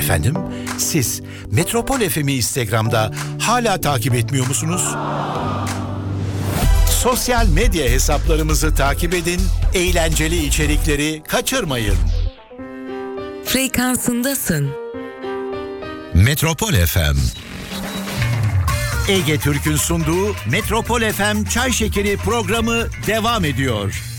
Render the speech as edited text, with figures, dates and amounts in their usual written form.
Efendim, siz Metropol FM'i Instagram'da hala takip etmiyor musunuz? Sosyal medya hesaplarımızı takip edin, eğlenceli içerikleri kaçırmayın. Frekansındasın. Metropol FM. Ege Türk'ün sunduğu Metropol FM Çay Şekeri programı devam ediyor.